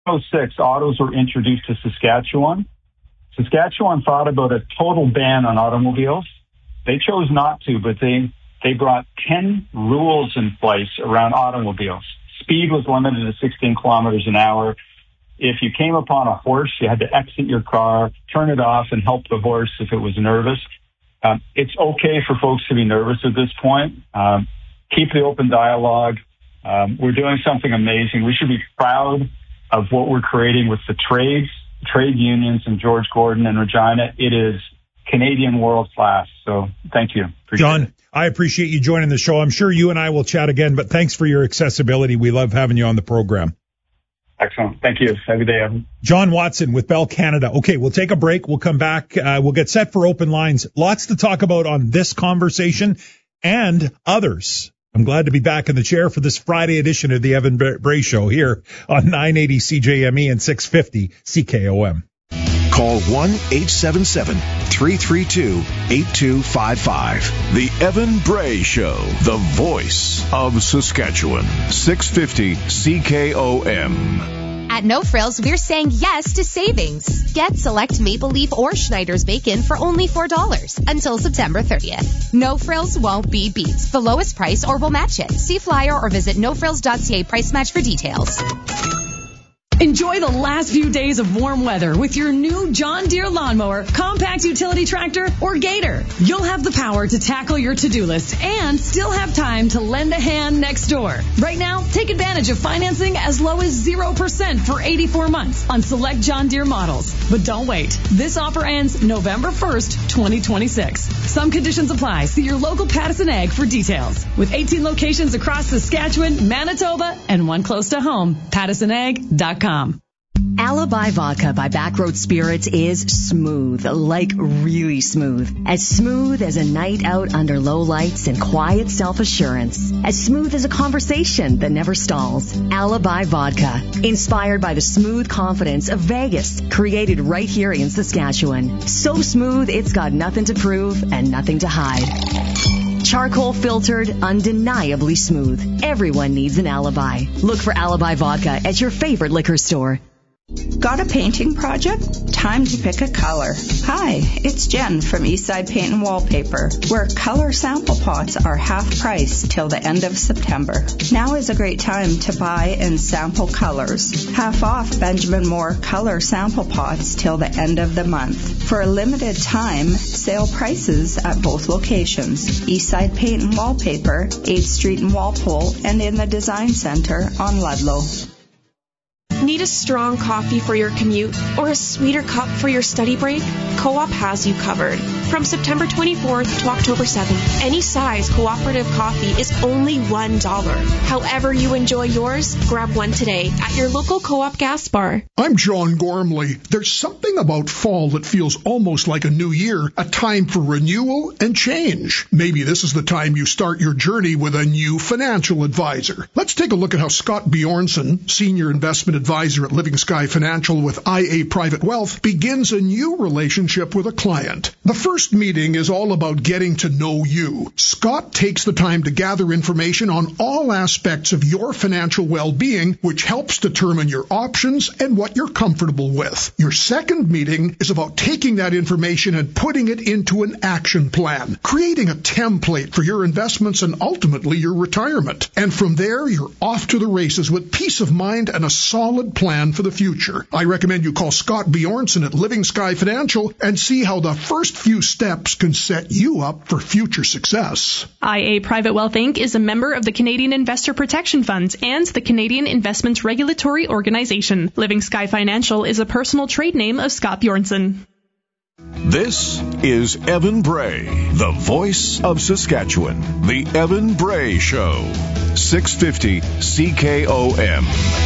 1906, autos were introduced to Saskatchewan. Saskatchewan thought about a total ban on automobiles. They chose not to, but they brought 10 rules in place around automobiles. Speed was limited to 16 kilometers an hour. If you came upon a horse, you had to exit your car, turn it off, and help the horse if it was nervous. It's okay for folks to be nervous at this point. Keep the open dialogue. We're doing something amazing. We should be proud of what we're creating with the trade unions and George Gordon and Regina. It is Canadian world class. So thank you. John, I appreciate you joining the show. I'm sure you and I will chat again, but thanks for your accessibility. We love having you on the program. Excellent. Thank you. Have a good day, Evan. John Watson with Bell Canada. Okay, we'll take a break. We'll come back. We'll get set for open lines. Lots to talk about on this conversation and others. I'm glad to be back in the chair for this Friday edition of the Evan Bray Show here on 980 CJME and 650 CKOM. Call 1-877-332-8255. The Evan Bray Show, the voice of Saskatchewan. 650 CKOM. At No Frills, we're saying yes to savings. Get select Maple Leaf or Schneider's bacon for only $4 until September 30th. No Frills won't be beat. The lowest price or we'll match it. See flyer or visit nofrills.ca price match for details. Enjoy the last few days of warm weather with your new John Deere lawnmower, compact utility tractor, or Gator. You'll have the power to tackle your to-do list and still have time to lend a hand next door. Right now, take advantage of financing as low as 0% for 84 months on select John Deere models. But don't wait. This offer ends November 1st, 2026. Some conditions apply. See your local Pattison Ag for details. With 18 locations across Saskatchewan, Manitoba, and one close to home, PattisonAg.com. Alibi Vodka by Backroad Spirits is smooth, like really smooth. As smooth as a night out under low lights and quiet self-assurance. As smooth as a conversation that never stalls. Alibi Vodka, inspired by the smooth confidence of Vegas, created right here in Saskatchewan. So smooth, it's got nothing to prove and nothing to hide. Charcoal filtered, undeniably smooth. Everyone needs an alibi. Look for Alibi Vodka at your favorite liquor store. Got a painting project? Time to pick a color. Hi, it's Jen from Eastside Paint and Wallpaper, where color sample pots are half price till the end of September. Now is a great time to buy and sample colors. Half off Benjamin Moore color sample pots till the end of the month. For a limited time, sale prices at both locations. Eastside Paint and Wallpaper, 8th Street in Walpole, and in the Design Center on Ludlow. Need a strong coffee for your commute or a sweeter cup for your study break? Co-op has you covered. From September 24th to October 7th, any size cooperative coffee is only $1. However you enjoy yours, grab one today at your local Co-op gas bar. I'm John Gormley. There's something about fall that feels almost like a new year, a time for renewal and change. Maybe this is the time you start your journey with a new financial advisor. Let's take a look at how Scott Bjornson, Senior Investment Advisor at Living Sky Financial with IA Private Wealth, begins a new relationship with a client. The first meeting is all about getting to know you. Scott takes the time to gather information on all aspects of your financial well-being, which helps determine your options and what you're comfortable with. Your second meeting is about taking that information and putting it into an action plan, creating a template for your investments and ultimately your retirement. And from there, you're off to the races with peace of mind and a solid plan for the future. I recommend you call Scott Bjornson at Living Sky Financial and see how the first few steps can set you up for future success. IA Private Wealth Inc. is a member of the Canadian Investor Protection Funds and the Canadian Investment Regulatory Organization. Living Sky Financial is a personal trade name of Scott Bjornson. This is Evan Bray, the voice of Saskatchewan. The Evan Bray Show. 650 CKOM.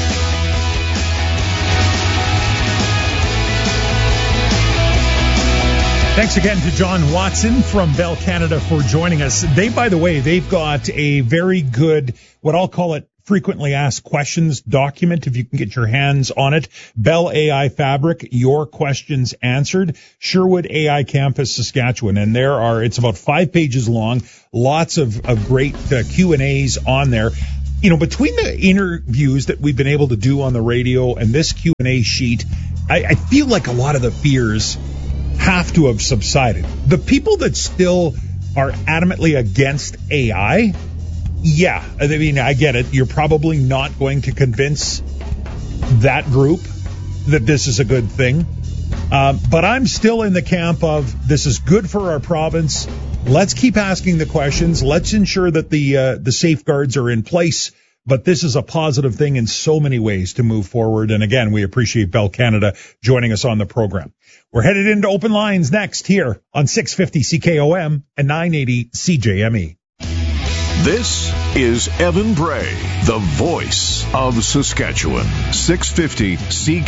Thanks again to John Watson from Bell Canada for joining us. By the way, they've got a very good, what I'll call it, frequently asked questions document, if you can get your hands on it. Bell AI Fabric, your questions answered. Sherwood AI Campus, Saskatchewan. And it's about 5 pages long, lots of great Q&As on there. between the interviews that we've been able to do on the radio and this Q&A sheet, I feel like a lot of the fears have to have subsided. The people that still are adamantly against AI, yeah, I mean, I get it. You're probably not going to convince that group that this is a good thing. But I'm still in the camp of this is good for our province. Let's keep asking the questions. Let's ensure that the safeguards are in place. But this is a positive thing in so many ways to move forward. And again, we appreciate Bell Canada joining us on the program. We're headed into open lines next here on 650 CKOM and 980 CJME. This is Evan Bray, the voice of Saskatchewan. 650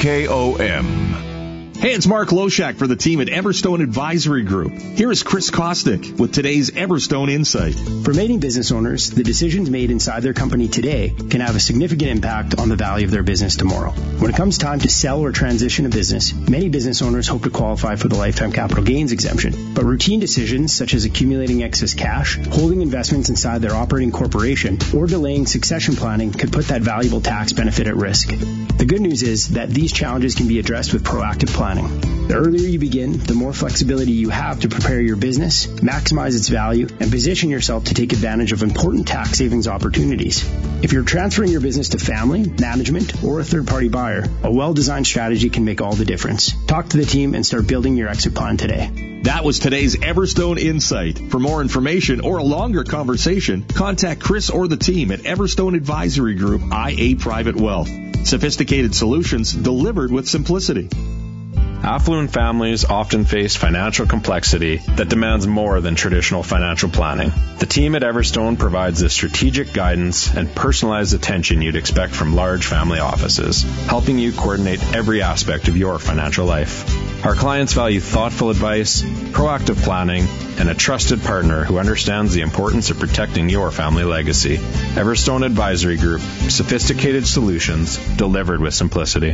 CKOM. Hey, it's Mark Loshak for the team at Everstone Advisory Group. Here is Chris Kostick with today's Everstone Insight. For many business owners, the decisions made inside their company today can have a significant impact on the value of their business tomorrow. When it comes time to sell or transition a business, many business owners hope to qualify for the lifetime capital gains exemption. But routine decisions such as accumulating excess cash, holding investments inside their operating corporation, or delaying succession planning could put that valuable tax benefit at risk. The good news is that these challenges can be addressed with proactive planning. The earlier you begin, the more flexibility you have to prepare your business, maximize its value, and position yourself to take advantage of important tax savings opportunities. If you're transferring your business to family, management, or a third-party buyer, a well-designed strategy can make all the difference. Talk to the team and start building your exit plan today. That was today's Everstone Insight. For more information or a longer conversation, contact Chris or the team at Everstone Advisory Group, IA Private Wealth. Sophisticated solutions delivered with simplicity. Affluent families often face financial complexity that demands more than traditional financial planning. The team at Everstone provides the strategic guidance and personalized attention you'd expect from large family offices, helping you coordinate every aspect of your financial life. Our clients value thoughtful advice, proactive planning, and a trusted partner who understands the importance of protecting your family legacy. Everstone Advisory Group, sophisticated solutions delivered with simplicity.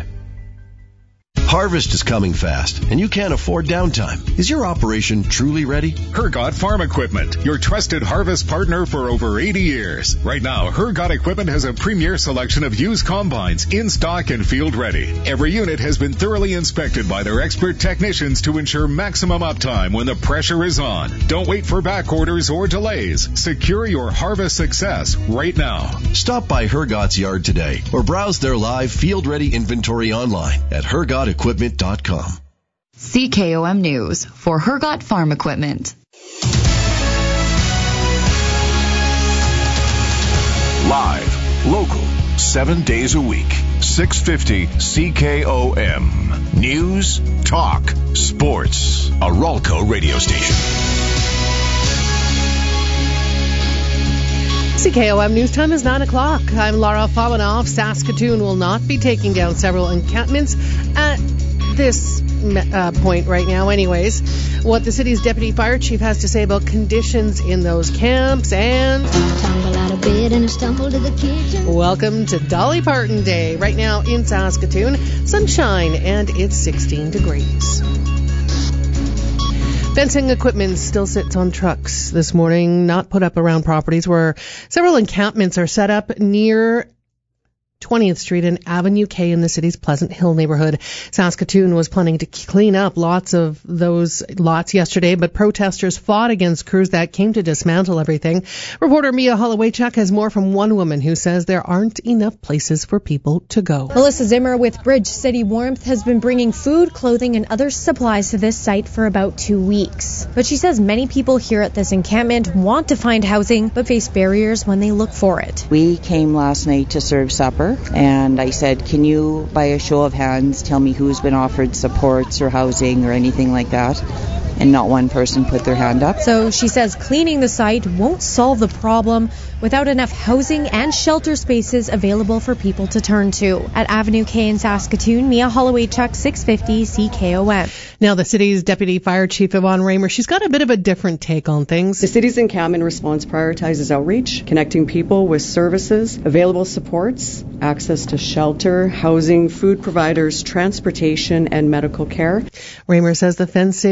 Harvest is coming fast, and you can't afford downtime. Is your operation truly ready? Hergot Farm Equipment, your trusted harvest partner for over 80 years. Right now, Hergot Equipment has a premier selection of used combines in stock and field ready. Every unit has been thoroughly inspected by their expert technicians to ensure maximum uptime when the pressure is on. Don't wait for back orders or delays. Secure your harvest success right now. Stop by Hergot's yard today or browse their live field-ready inventory online at hergotequipment.com. CKOM News for Hergot Farm Equipment. Live, local, 7 days a week. 650 CKOM. News, talk, sports. A Ralco radio station. CKOM News Time is 9 o'clock. I'm Laura Fominov. Saskatoon will not be taking down several encampments at this point right now anyways. What the city's deputy fire chief has to say about conditions in those camps and... Tumble out of bed and stumble to the kitchen. Welcome to Dolly Parton Day. Right now in Saskatoon, sunshine and it's 16 degrees. Fencing equipment still sits on trucks this morning, not put up around properties where several encampments are set up near 20th Street and Avenue K in the city's Pleasant Hill neighborhood. Saskatoon was planning to clean up lots of those lots yesterday, but protesters fought against crews that came to dismantle everything. Reporter Mia Hollowaychuk has more from one woman who says there aren't enough places for people to go. Melissa Zimmer with Bridge City Warmth has been bringing food, clothing, and other supplies to this site for about 2 weeks. But she says many people here at this encampment want to find housing, but face barriers when they look for it. We came last night to serve supper. And I said, can you, by a show of hands, tell me who's been offered supports or housing or anything like that? And not one person put their hand up. So she says cleaning the site won't solve the problem without enough housing and shelter spaces available for people to turn to. At Avenue K in Saskatoon, Mia Hollowaychuk, 650 CKOM. Now the city's deputy fire chief, Yvonne Raymer, she's got a bit of a different take on things. The city's encampment response prioritizes outreach, connecting people with services, available supports, access to shelter, housing, food providers, transportation, and medical care. Raymer says the fencing is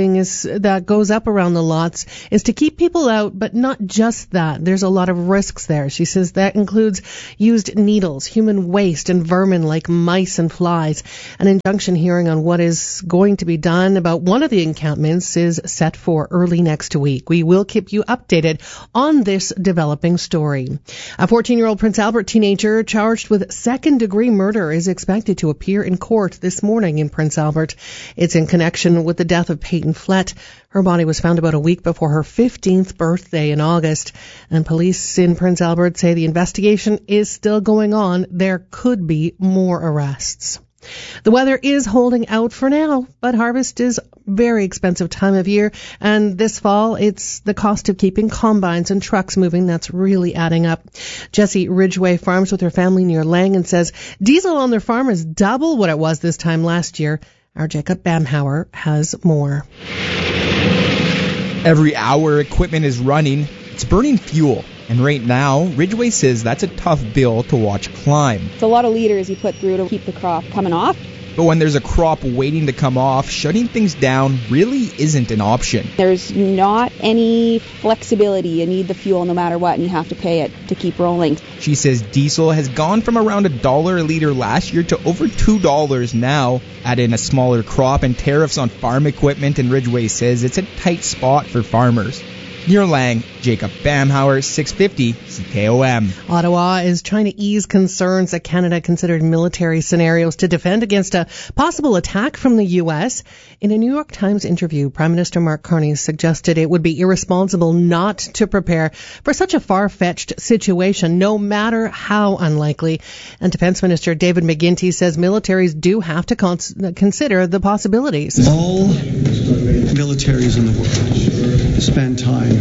that goes up around the lots is to keep people out, but not just that. There's a lot of risks there. She says that includes used needles, human waste, and vermin like mice and flies. An injunction hearing on what is going to be done about one of the encampments is set for early next week. We will keep you updated on this developing story. A 14-year-old Prince Albert teenager charged with second-degree murder is expected to appear in court this morning in Prince Albert. It's in connection with the death of Peyton Flett. Her body was found about a week before her 15th birthday in August. And police in Prince Albert say the investigation is still going on. There could be more arrests. The weather is holding out for now, but harvest is a very expensive time of year, and this fall it's the cost of keeping combines and trucks moving that's really adding up. Jessie Ridgway farms with her family near Lang and says diesel on their farm is double what it was this time last year. Our Jacob Bamhauer has more. Every hour equipment is running, it's burning fuel. And right now, Ridgway says that's a tough bill to watch climb. It's a lot of liters you put through to keep the crop coming off. But when there's a crop waiting to come off, shutting things down really isn't an option. There's not any flexibility. You need the fuel no matter what, and you have to pay it to keep rolling. She says diesel has gone from around $1 a liter last year to over $2 now. Add in a smaller crop and tariffs on farm equipment, and Ridgway says it's a tight spot for farmers. Near Lang, Jacob Bamhauer, 650 CKOM. Ottawa is trying to ease concerns that Canada considered military scenarios to defend against a possible attack from the U.S. In a New York Times interview, Prime Minister Mark Carney suggested it would be irresponsible not to prepare for such a far-fetched situation, no matter how unlikely. And Defense Minister David McGuinty says militaries do have to consider the possibilities. All militaries in the world spend time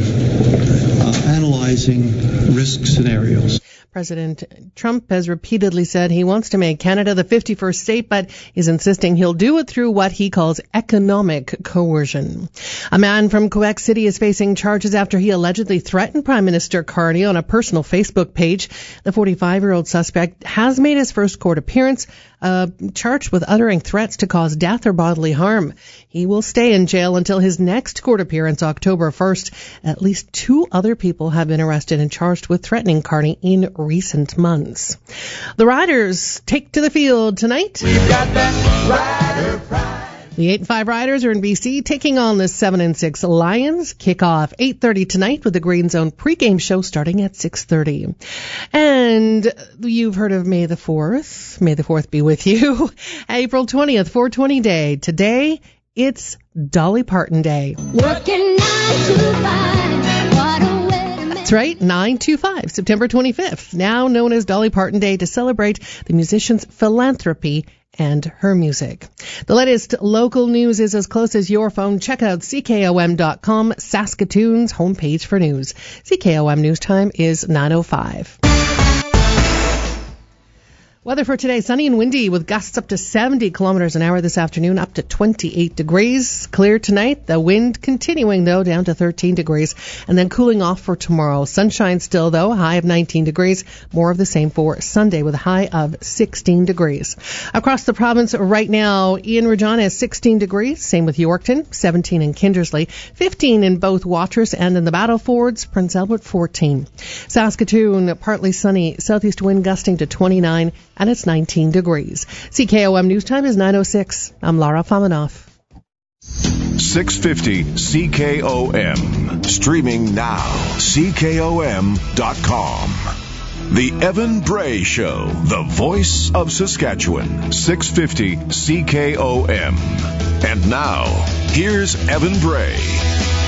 analyzing risk scenarios. President Trump has repeatedly said he wants to make Canada the 51st state, but is insisting he'll do it through what he calls economic coercion. A man from Quebec City is facing charges after he allegedly threatened Prime Minister Carney on a personal Facebook page. The 45-year-old suspect has made his first court appearance, charged with uttering threats to cause death or bodily harm. He will stay in jail until his next court appearance, October 1st. At least 2 other people have been arrested and charged with threatening Carney in recent months. The Riders take to the field tonight. We've got that Rider pride. The 8-5 Riders are in BC taking on the 7-6 Lions. Kickoff 8:30 tonight with the Green Zone pregame show starting at 6:30. And you've heard of May the 4th. May the 4th be with you. April 20th, 420 Day. Today, it's Dolly Parton Day. Working 9 to 5. That's right, 9/25, September 25th, now known as Dolly Parton Day, to celebrate the musician's philanthropy and her music. The latest local news is as close as your phone. Check out CKOM.com, Saskatoon's homepage for news. CKOM News Time is 9:05. Weather for today, sunny and windy with gusts up to 70 kilometers an hour this afternoon, up to 28 degrees. Clear tonight, the wind continuing though down to 13 degrees, and then cooling off for tomorrow. Sunshine still though, high of 19 degrees. More of the same for Sunday with a high of 16 degrees. Across the province right now, in Regina is 16 degrees, same with Yorkton, 17 in Kindersley, 15 in both Watrous and in the Battlefords, Prince Albert 14. Saskatoon, partly sunny, southeast wind gusting to 29, and it's 19 degrees. CKOM News Time is 9:06. I'm Laura Famanoff. 650 CKOM. Streaming now. CKOM.com. The Evan Bray Show. The voice of Saskatchewan. 650 CKOM. And now, here's Evan Bray.